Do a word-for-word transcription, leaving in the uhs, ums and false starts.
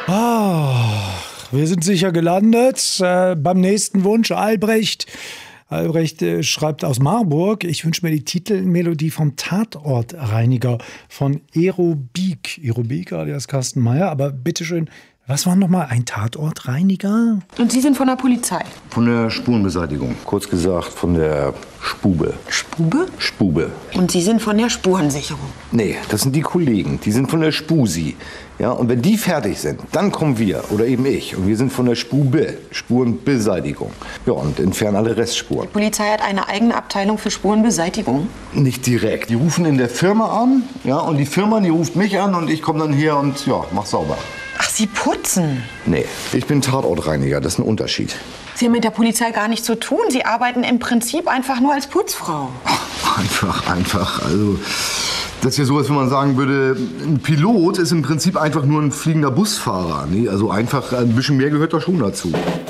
Oh, wir sind sicher gelandet. Äh, beim nächsten Wunsch, Albrecht. Albrecht äh, schreibt aus Marburg, ich wünsche mir die Titelmelodie vom Tatortreiniger von Aerobik. Aerobik, alias Carsten Meyer. Aber bitteschön, was war nochmal ein Tatortreiniger? Und Sie sind von der Polizei? Von der Spurenbeseitigung. Kurz gesagt von der Spube. Spube? Spube. Und Sie sind von der Spurensicherung? Nee, das sind die Kollegen. Die sind von der Spusi. Ja, und wenn die fertig sind, dann kommen wir oder eben ich. Und wir sind von der Spube, Spurenbeseitigung. Ja, und entfernen alle Restspuren. Die Polizei hat eine eigene Abteilung für Spurenbeseitigung? Nicht direkt. Die rufen in der Firma an, ja, und die Firma, die ruft mich an und ich komme dann her und ja, mach sauber. Ach, Sie putzen? Nee, ich bin Tatortreiniger, das ist ein Unterschied. Sie haben mit der Polizei gar nichts zu tun. Sie arbeiten im Prinzip einfach nur als Putzfrau. Ach, einfach, einfach. Also, das ist ja so, als wenn man sagen würde, ein Pilot ist im Prinzip einfach nur ein fliegender Busfahrer. Nee, also einfach, ein bisschen mehr gehört da schon dazu.